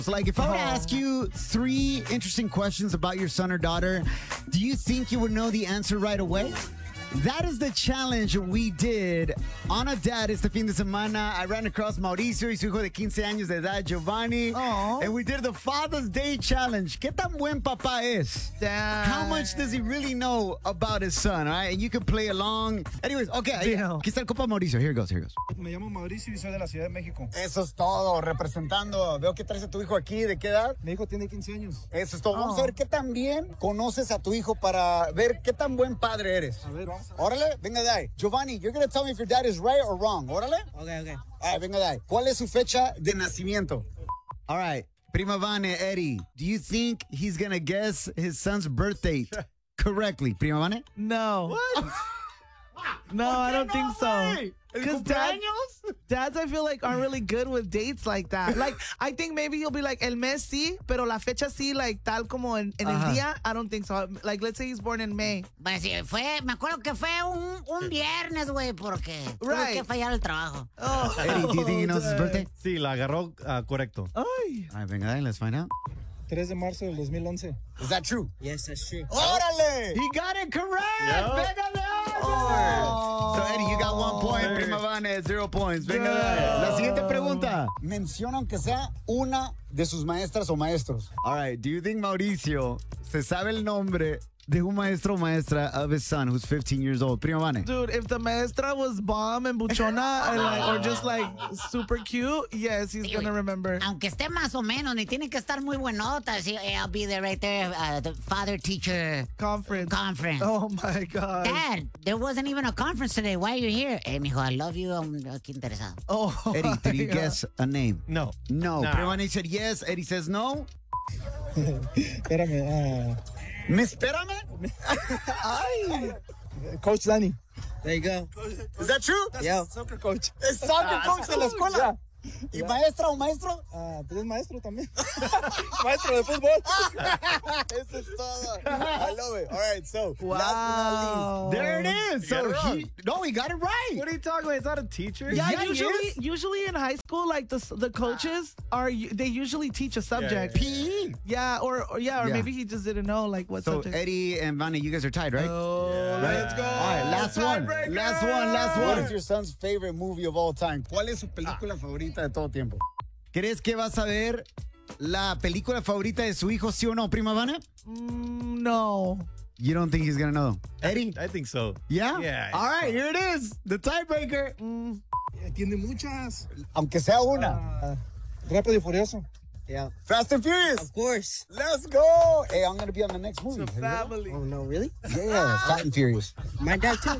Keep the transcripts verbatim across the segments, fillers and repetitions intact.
So, like, if I were to ask you three interesting questions about your son or daughter, do you think you would know the answer right away? That is the challenge we did on a dad este fin de semana. I ran across Mauricio y su hijo de quince años de edad, Giovanni. Aww. And we did the Father's Day challenge. ¿Qué tan buen papá es? Damn. How much does he really know about his son? All right, and you can play along. Anyways, okay. ahí- Deal. Aquí está el copa Mauricio. Here it goes, here it goes. Me llamo Mauricio y soy de la Ciudad de México. Eso es todo, representando. Veo que traes a tu hijo aquí. ¿De qué edad? Mi hijo tiene quince años. Eso es todo. Vamos Oh. a ver qué tan bien conoces a tu hijo para ver qué tan buen padre eres. A ver, vamos a ver. Órale, venga de ahí. Giovanni, you're going to tell me if your dad is right or wrong. Órale. Okay, okay. All right, venga de ahí. ¿Cuál es su fecha de nacimiento? All right. Prima Vane, Eddie, do you think he's going to guess his son's birth date correctly? Prima Vane? No. No, I don't think so. Because dad, dads, I feel like aren't really good with dates like that. Like, I think maybe you'll be like, el mes sí, pero la fecha sí, like, tal como en, en Ajá. el día. I don't think so. Like, let's say he's born in May. Pues sí, fue, me acuerdo que fue un, un viernes, güey, porque tuve Right. que fallar el trabajo. Oh, Eddie, do you think he knows his birthday? Sí, la agarró ah, correcto. Ay. All right, venga de ahí. Let's find out. tres de marzo del dos mil once. Is that true? Yes, that's true. Órale! He got it correct! Venga de ahí. So, Eddie, you got one point. Hey. Prima Vane, zero points. Venga de ahí. La siguiente pregunta. Menciona aunque sea una de sus maestras o maestros. All right. Do you think Mauricio se sabe el nombre de un maestro o maestra of his son who's fifteen years old? Prima Vane. Dude, if the maestra was bomb and buchona and like, or just like super cute, yes, he's gonna remember. Aunque esté más o menos, ni tiene que estar muy buenota. Sí, eh, I'll be there right there, uh, the father-teacher Conference. conference. Oh my God. Dad, there wasn't even a conference today. Why are you here? Eh, mijo, I love you. I'm aquí interesado. Oh, Eddie, did you yeah. guess a name? No. No. Nah. Prima Vane said yes. Eddie says no. Espérame. ah, ¿Me espérame? Coach Danny. There you go. Is that true? Yeah. Soccer coach. Es soccer coach de la escuela. ¿Y maestra o maestro? Ah, pues es maestro también. Maestro de fútbol. Eso es todo. I love it. All right, so Wow. last but not least, there it is. You got So it wrong. he, no, he got it right. What are you talking about? He's not a teacher. Yeah, Yeah, he usually, is. usually in high school, like the the coaches are they usually teach a subject. yeah, P E. Yeah, or, or yeah, or Yeah. maybe he just didn't know like what So subject. Eddie and Vane, you guys are tied, right? Oh, Right? let's go. All right, last one. Tiebreaker. Last one, last one. What is your son's favorite movie of all time? ¿Cuál es su película favorita de todo tiempo? ¿Crees que vas a ver la película favorita de su hijo, sí o no, Prima Vane? Mm, no. You don't think he's gonna know? Eddie? I think so. Yeah? Yeah. All right, here it is. The tiebreaker. Eh, Tiene muchas. Aunque sea una. Ah, Rápido y Furioso. Yeah. Fast and Furious. Of course. Let's go. Hey, I'm gonna be on the next movie. It's a family. Oh, no, really? Yeah, Fast and Furious. My dad, too.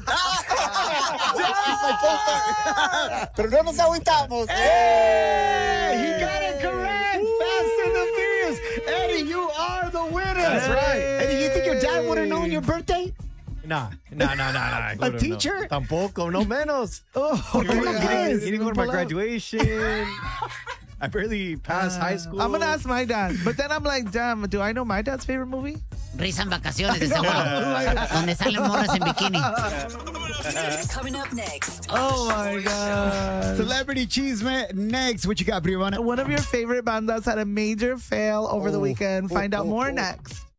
Pero no nos agüitamos. Hey, he got it correct. Fast and the Furious. Eddie, you are the winner. That's right. Eddie, you think your dad would have known your birthday? Nah, nah, nah, nah, nah. I would've teacher? No. Tampoco, no menos. Oh, He didn't, he didn't- he didn't go to my Pull out. graduation. I barely passed high school. I'm gonna ask my dad, but then I'm like, damn, do I know my dad's favorite movie? Risa en vacaciones, de seguro. Donde salen morras en bikini. Coming up next. Oh my God. Celebrity Cheeseman. Next, what you got, Brianna? One of your favorite bandas had a major fail over the Oh, weekend. oh, Find out oh, more oh. next.